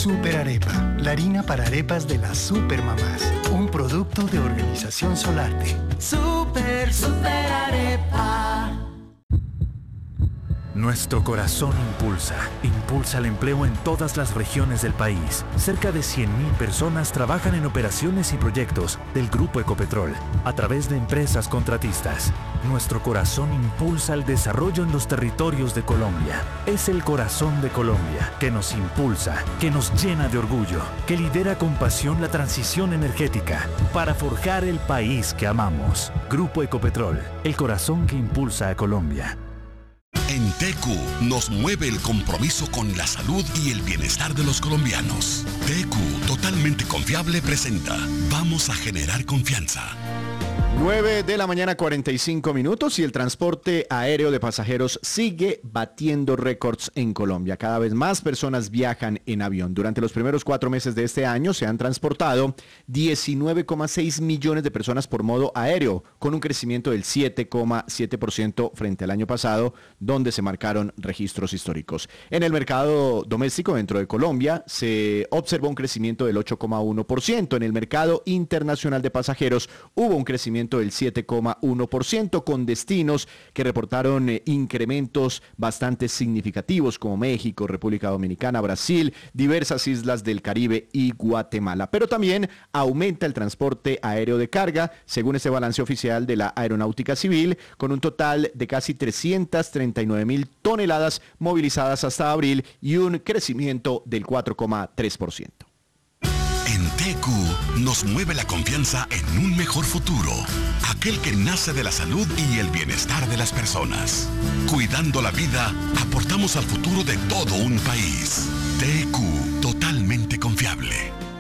Super Arepa, la harina para arepas de las supermamás. Un producto de Organización Solarte. Super Arepa. Nuestro corazón impulsa el empleo en todas las regiones del país. Cerca de 100.000 personas trabajan en operaciones y proyectos del Grupo Ecopetrol a través de empresas contratistas. Nuestro corazón impulsa el desarrollo en los territorios de Colombia. Es el corazón de Colombia que nos impulsa, que nos llena de orgullo, que lidera con pasión la transición energética para forjar el país que amamos. Grupo Ecopetrol, el corazón que impulsa a Colombia. En TQ nos mueve el compromiso con la salud y el bienestar de los colombianos. TQ, totalmente confiable, presenta Vamos a generar confianza. 9 de la mañana, 45 minutos, y el transporte aéreo de pasajeros sigue batiendo récords en Colombia. Cada vez más personas viajan en avión. Durante los primeros 4 meses de este año se han transportado 19,6 millones de personas por modo aéreo, con un crecimiento del 7,7% frente al año pasado, donde se marcaron registros históricos. En el mercado doméstico dentro de Colombia se observó un crecimiento del 8,1%. En el mercado internacional de pasajeros hubo un crecimiento del 7,1%, con destinos que reportaron incrementos bastante significativos como México, República Dominicana, Brasil, diversas islas del Caribe y Guatemala. Pero también aumenta el transporte aéreo de carga, según este balance oficial de la Aeronáutica Civil, con un total de casi 339.000 toneladas movilizadas hasta abril y un crecimiento del 4,3%. En TQ nos mueve la confianza en un mejor futuro, aquel que nace de la salud y el bienestar de las personas. Cuidando la vida, aportamos al futuro de todo un país. TQ, totalmente confiable.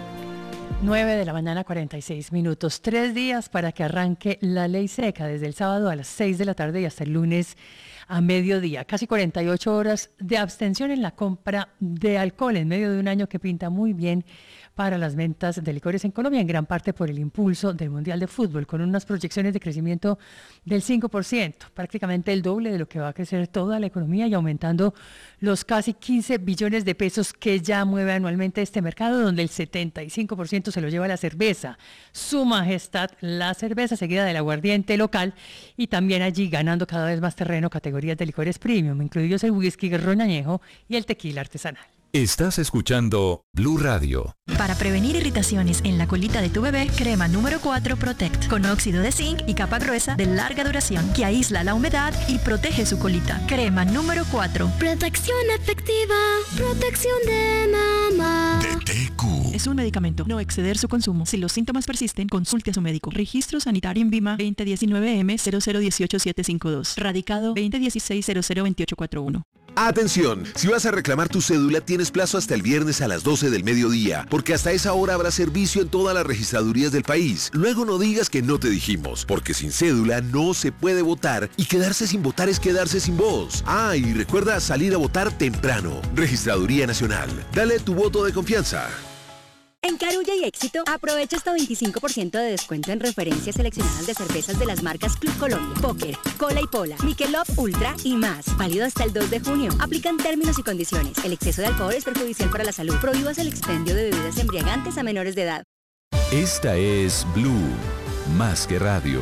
9 de la mañana, 46 minutos. 3 días para que arranque la ley seca, desde el sábado a las 6 de la tarde y hasta el lunes a mediodía. Casi 48 horas de abstención en la compra de alcohol en medio de un año que pinta muy bien para las ventas de licores en Colombia, en gran parte por el impulso del Mundial de Fútbol, con unas proyecciones de crecimiento del 5%, prácticamente el doble de lo que va a crecer toda la economía, y aumentando los casi 15 billones de pesos que ya mueve anualmente este mercado, donde el 75% se lo lleva la cerveza. Su Majestad, la cerveza, seguida del aguardiente local, y también allí ganando cada vez más terreno categorías de licores premium, incluidos el whisky, el ron añejo y el tequila artesanal. Estás escuchando Blue Radio. Para prevenir irritaciones en la colita de tu bebé, crema número 4 Protect, con óxido de zinc y capa gruesa de larga duración que aísla la humedad y protege su colita. Crema número 4. Protección efectiva, protección de mamá. De TQ. Es un medicamento, no exceder su consumo. Si los síntomas persisten, consulte a su médico. Registro sanitario en Vima 2019M 0018752. Radicado 2016 002841. Atención, si vas a reclamar tu cédula tienes plazo hasta el viernes a las 12 del mediodía, porque hasta esa hora habrá servicio en todas las registradurías del país. Luego no digas que no te dijimos, porque sin cédula no se puede votar y quedarse sin votar es quedarse sin voz. Ah, y recuerda salir a votar temprano. Registraduría Nacional. Dale tu voto de confianza. En Carulla y Éxito, aprovecha hasta 25% de descuento en referencias seleccionadas de cervezas de las marcas Club Colombia, Póker, Cola y Pola, Michelob Ultra y más. Válido hasta el 2 de junio. Aplican términos y condiciones. El exceso de alcohol es perjudicial para la salud. Prohíbas el expendio de bebidas embriagantes a menores de edad. Esta es Blue, más que radio.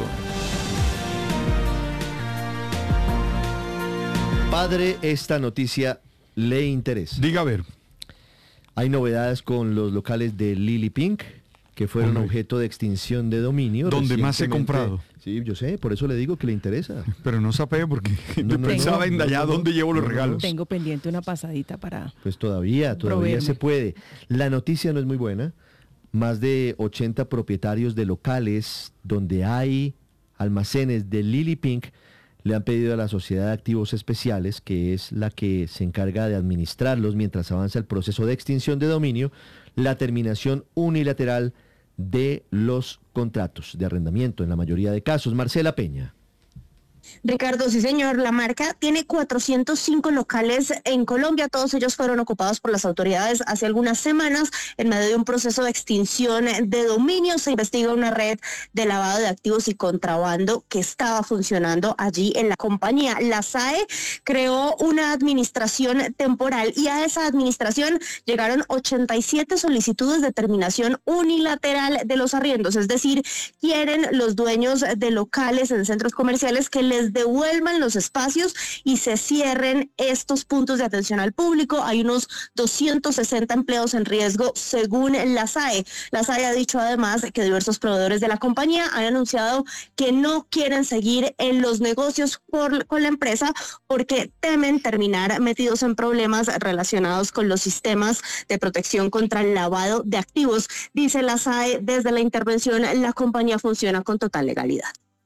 Padre, esta noticia le interesa. Diga a ver. Hay novedades con los locales de Lily Pink, que fueron objeto de extinción de dominio. Donde más he comprado. Sí, yo sé, por eso le digo que le interesa. Pero no sabe porque pensaba en allá dónde llevo los regalos. Tengo pendiente una pasadita para... Pues todavía se puede. La noticia no es muy buena. Más de 80 propietarios de locales donde hay almacenes de Lily Pink le han pedido a la Sociedad de Activos Especiales, que es la que se encarga de administrarlos mientras avanza el proceso de extinción de dominio, la terminación unilateral de los contratos de arrendamiento en la mayoría de casos. Marcela Peña. Ricardo, sí señor, la marca tiene 405 locales en Colombia, todos ellos fueron ocupados por las autoridades hace algunas semanas en medio de un proceso de extinción de dominio. Se investiga una red de lavado de activos y contrabando que estaba funcionando allí en la compañía. La SAE creó una administración temporal y a esa administración llegaron 87 solicitudes de terminación unilateral de los arriendos, es decir, quieren los dueños de locales en centros comerciales que les devuelvan los espacios y se cierren estos puntos de atención al público. Hay unos 260 empleos en riesgo según la SAE. La SAE ha dicho además que diversos proveedores de la compañía han anunciado que no quieren seguir en los negocios con la empresa porque temen terminar metidos en problemas relacionados con los sistemas de protección contra el lavado de activos. Dice la SAE, desde la intervención la compañía funciona con total legalidad.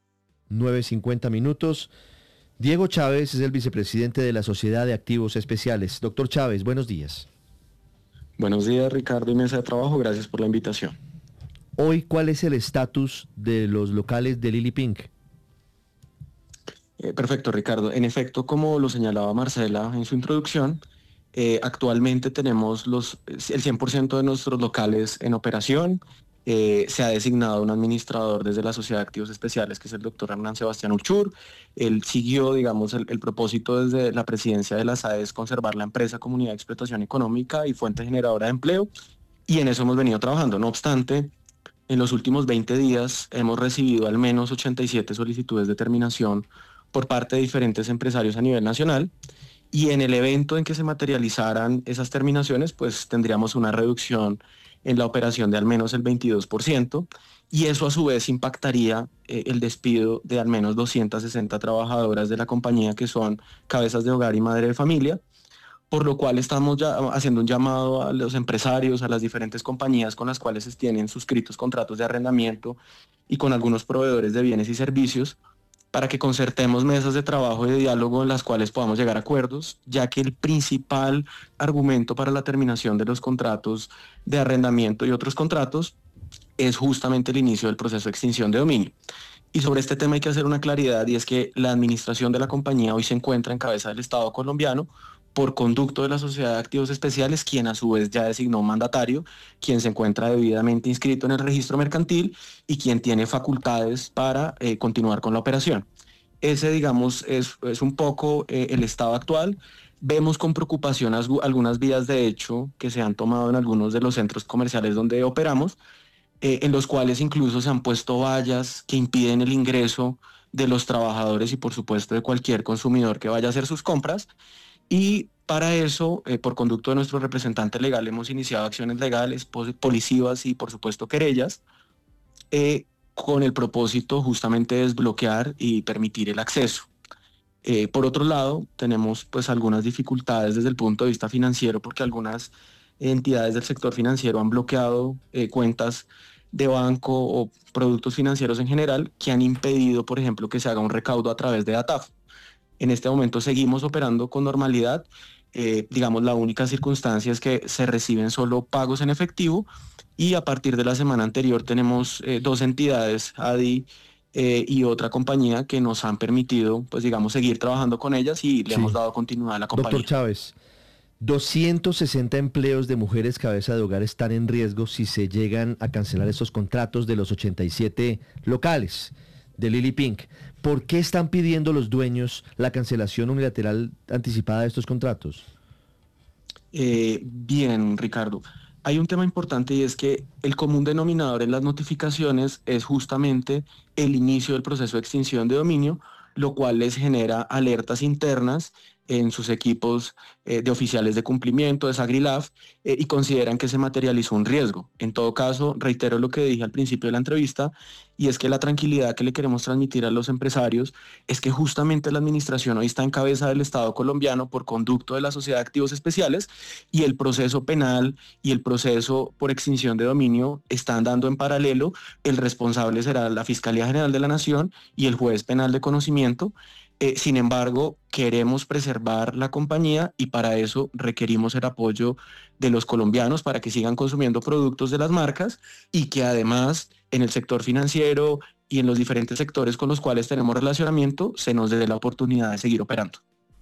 9:50 minutos. Diego Chávez es el vicepresidente de la Sociedad de Activos Especiales. Doctor Chávez, buenos días. Buenos días, Ricardo y mesa de trabajo. Gracias por la invitación. Hoy, ¿cuál es el estatus de los locales de Lily Pink? Perfecto, Ricardo. En efecto, como lo señalaba Marcela en su introducción, actualmente tenemos el 100% de nuestros locales en operación. Se ha designado un administrador desde la Sociedad de Activos Especiales, que es el doctor Hernán Sebastián Uchur. Él siguió, digamos, el propósito desde la presidencia de la SAE es conservar la empresa como unidad de explotación económica y fuente generadora de empleo, y en eso hemos venido trabajando. No obstante, en los últimos 20 días hemos recibido al menos 87 solicitudes de terminación por parte de diferentes empresarios a nivel nacional, y en el evento en que se materializaran esas terminaciones, pues tendríamos una reducción en la operación de al menos el 22%, y eso a su vez impactaría el despido de al menos 260 trabajadoras de la compañía que son cabezas de hogar y madre de familia, por lo cual estamos ya haciendo un llamado a los empresarios, a las diferentes compañías con las cuales se tienen suscritos contratos de arrendamiento y con algunos proveedores de bienes y servicios, para que concertemos mesas de trabajo y de diálogo en las cuales podamos llegar a acuerdos, ya que el principal argumento para la terminación de los contratos de arrendamiento y otros contratos es justamente el inicio del proceso de extinción de dominio. Y sobre este tema hay que hacer una claridad, y es que la administración de la compañía hoy se encuentra en cabeza del Estado colombiano por conducto de la Sociedad de Activos Especiales, quien a su vez ya designó un mandatario, quien se encuentra debidamente inscrito en el registro mercantil y quien tiene facultades para continuar con la operación. Ese, digamos, es un poco el estado actual. Vemos con preocupación algunas vías de hecho que se han tomado en algunos de los centros comerciales donde operamos, en los cuales incluso se han puesto vallas que impiden el ingreso de los trabajadores y por supuesto de cualquier consumidor que vaya a hacer sus compras. Y para eso, por conducto de nuestro representante legal, hemos iniciado acciones legales, policivas y por supuesto querellas, con el propósito justamente de desbloquear y permitir el acceso. Por otro lado, tenemos pues algunas dificultades desde el punto de vista financiero, porque algunas entidades del sector financiero han bloqueado cuentas de banco o productos financieros en general que han impedido, por ejemplo, que se haga un recaudo a través de DATAF. En este momento seguimos operando con normalidad. Digamos, la única circunstancia es que se reciben solo pagos en efectivo, y a partir de la semana anterior tenemos dos entidades, ADI y otra compañía, que nos han permitido, pues digamos, seguir trabajando con ellas, y le hemos dado continuidad a la compañía. Doctor Chávez, 260 empleos de mujeres cabeza de hogar están en riesgo si se llegan a cancelar estos contratos de los 87 locales de Lily Pink. ¿Por qué están pidiendo los dueños la cancelación unilateral anticipada de estos contratos? Bien, Ricardo. Hay un tema importante, y es que el común denominador en las notificaciones es justamente el inicio del proceso de extinción de dominio, lo cual les genera alertas internas en sus equipos de oficiales de cumplimiento, de SAGRILAF, y consideran que se materializó un riesgo. En todo caso, reitero lo que dije al principio de la entrevista, y es que la tranquilidad que le queremos transmitir a los empresarios es que justamente la administración hoy está en cabeza del Estado colombiano por conducto de la Sociedad de Activos Especiales, y el proceso penal y el proceso por extinción de dominio están dando en paralelo. El responsable será la Fiscalía General de la Nación y el juez penal de conocimiento. Sin embargo, queremos preservar la compañía, y para eso requerimos el apoyo de los colombianos para que sigan consumiendo productos de las marcas, y que además en el sector financiero, y en los diferentes sectores con los cuales tenemos relacionamiento se nos dé la oportunidad de seguir operando.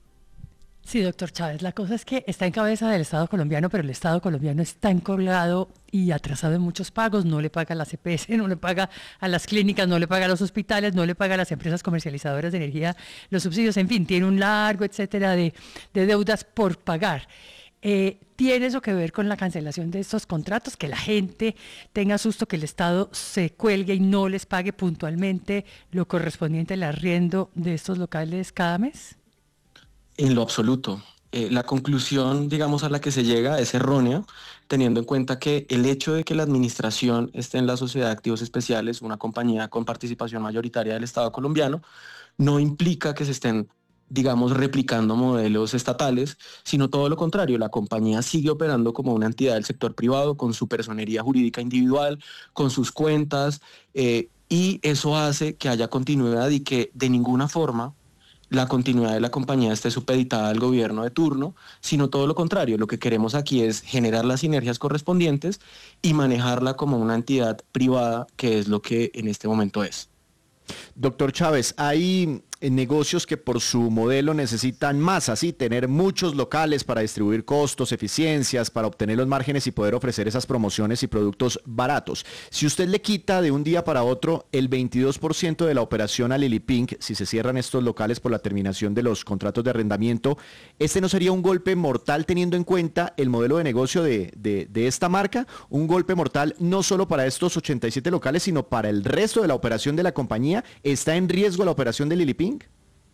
Sí, doctor Chávez, la cosa es que está en cabeza del Estado colombiano, pero el Estado colombiano está encolgado y atrasado en muchos pagos, no le paga a la CPS, no le paga a las clínicas, no le paga a los hospitales, no le paga a las empresas comercializadoras de energía los subsidios, en fin, tiene un largo etcétera de deudas por pagar. ¿Tiene eso que ver con la cancelación de estos contratos? Que la gente tenga susto que el Estado se cuelgue y no les pague puntualmente lo correspondiente al arriendo de estos locales cada mes. En lo absoluto. La conclusión, digamos, a la que se llega es errónea, teniendo en cuenta que el hecho de que la administración esté en la Sociedad de Activos Especiales, una compañía con participación mayoritaria del Estado colombiano, no implica que se estén, digamos, replicando modelos estatales, sino todo lo contrario. La compañía sigue operando como una entidad del sector privado, con su personería jurídica individual, con sus cuentas, y eso hace que haya continuidad y que de ninguna forma la continuidad de la compañía esté supeditada al gobierno de turno, sino todo lo contrario. Lo que queremos aquí es generar las sinergias correspondientes y manejarla como una entidad privada, que es lo que en este momento es. Doctor Chávez, hay negocios que por su modelo necesitan más, así, tener muchos locales para distribuir costos, eficiencias, para obtener los márgenes y poder ofrecer esas promociones y productos baratos. Si usted le quita de un día para otro el 22% de la operación a Lili Pink, si se cierran estos locales por la terminación de los contratos de arrendamiento, ¿este no sería un golpe mortal teniendo en cuenta el modelo de negocio de esta marca? Un golpe mortal no solo para estos 87 locales, sino para el resto de la operación de la compañía. ¿Está en riesgo la operación de Lili Pink?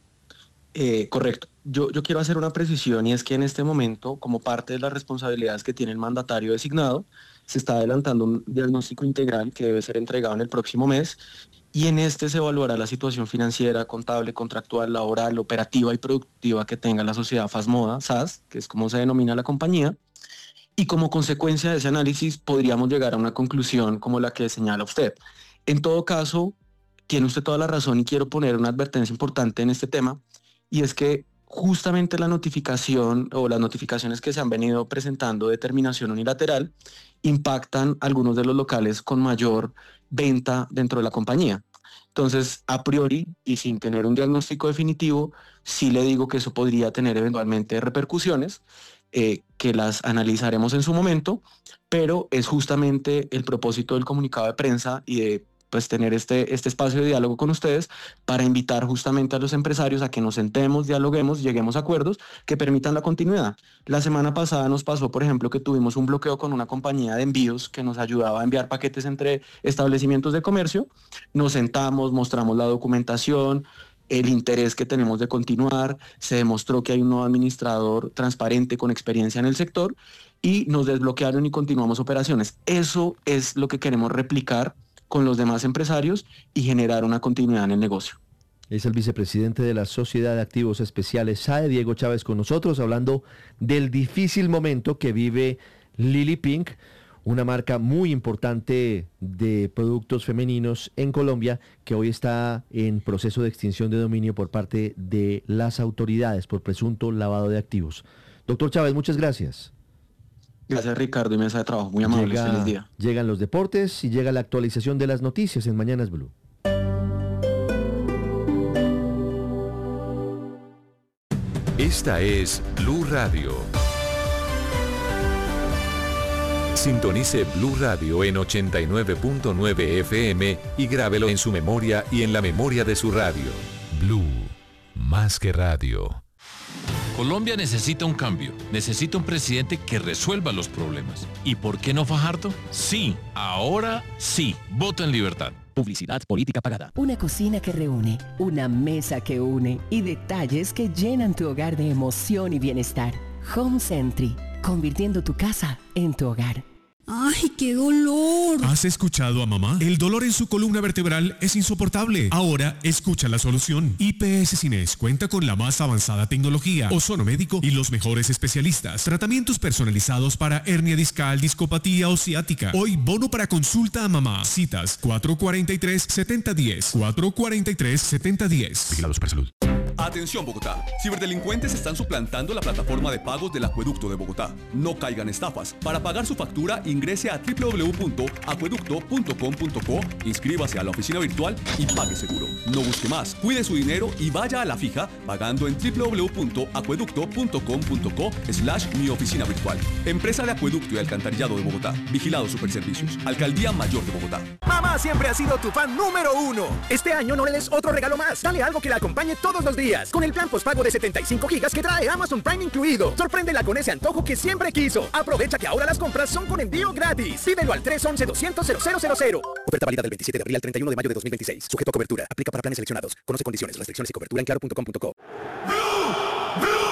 Correcto. Yo quiero hacer una precisión, y es que en este momento, como parte de las responsabilidades que tiene el mandatario designado, se está adelantando un diagnóstico integral que debe ser entregado en el próximo mes, y en este se evaluará la situación financiera, contable, contractual, laboral, operativa y productiva que tenga la sociedad Fasmoda, SAS, que es como se denomina la compañía, y como consecuencia de ese análisis podríamos llegar a una conclusión como la que señala usted. En todo caso, tiene usted toda la razón y quiero poner una advertencia importante en este tema, y es que justamente la notificación o las notificaciones que se han venido presentando de terminación unilateral impactan algunos de los locales con mayor venta dentro de la compañía. Entonces, a priori y sin tener un diagnóstico definitivo, sí le digo que eso podría tener eventualmente repercusiones, que las analizaremos en su momento, pero es justamente el propósito del comunicado de prensa y de tener este espacio de diálogo con ustedes para invitar justamente a los empresarios a que nos sentemos, dialoguemos, lleguemos a acuerdos que permitan la continuidad. La semana pasada nos pasó, por ejemplo, que tuvimos un bloqueo con una compañía de envíos que nos ayudaba a enviar paquetes entre establecimientos de comercio. Nos sentamos, mostramos la documentación, el interés que tenemos de continuar, se demostró que hay un nuevo administrador transparente con experiencia en el sector y nos desbloquearon y continuamos operaciones. Eso es lo que queremos replicar con los demás empresarios y generar una continuidad en el negocio. Es el vicepresidente de la Sociedad de Activos Especiales, SAE, Diego Chávez, con nosotros, hablando del difícil momento que vive Lili Pink, una marca muy importante de productos femeninos en Colombia, que hoy está en proceso de extinción de dominio por parte de las autoridades por presunto lavado de activos. Doctor Chávez, muchas gracias. Gracias, Ricardo, y mesa de trabajo. Muy amable, feliz día. Llegan los deportes y llega la actualización de las noticias en Mañanas Blue. Esta es Blue Radio. Sintonice Blue Radio en 89.9 FM y grábelo en su memoria y en la memoria de su radio. Blue, más que radio. Colombia necesita un cambio, necesita un presidente que resuelva los problemas. ¿Y por qué no Fajardo? Sí, ahora sí, voto en libertad. Publicidad política pagada. Una cocina que reúne, una mesa que une y detalles que llenan tu hogar de emoción y bienestar. Home Sentry, convirtiendo tu casa en tu hogar. ¡Ay, qué dolor! ¿Has escuchado a mamá? El dolor en su columna vertebral es insoportable. Ahora escucha la solución. IPS Cines cuenta con la más avanzada tecnología, ozono médico y los mejores especialistas. Tratamientos personalizados para hernia discal, discopatía o ciática. Hoy bono para consulta a mamá. Citas 443-7010. 443-7010. Vigilados para salud. Atención Bogotá, ciberdelincuentes están suplantando la plataforma de pagos del Acueducto de Bogotá. No caigan estafas. Para pagar su factura ingrese a www.acueducto.com.co, inscríbase a la oficina virtual y pague seguro. No busque más, cuide su dinero y vaya a la fija pagando en www.acueducto.com.co/mi oficina virtual. Empresa de Acueducto y Alcantarillado de Bogotá. Vigilado Superservicios. Alcaldía Mayor de Bogotá. Mamá siempre ha sido tu fan número 1. Este año no le des otro regalo más. Dale algo que la acompañe todos los días. Con el plan postpago de 75 gigas que trae Amazon Prime incluido. Sorpréndela con ese antojo que siempre quiso. Aprovecha que ahora las compras son con envío gratis. Pídelo al 311-200-0000. Oferta válida del 27 de abril al 31 de mayo de 2026. Sujeto a cobertura. Aplica para planes seleccionados. Conoce condiciones, restricciones y cobertura en claro.com.co.